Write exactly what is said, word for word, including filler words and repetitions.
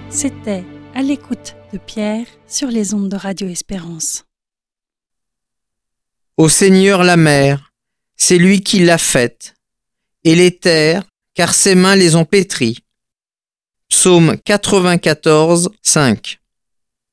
C'était À l'écoute de Pierre sur les ondes de Radio Espérance. Au Seigneur la mer, c'est lui qui l'a faite, et les terres, car ses mains les ont pétries. Psaume quatre-vingt-quatorze, cinq.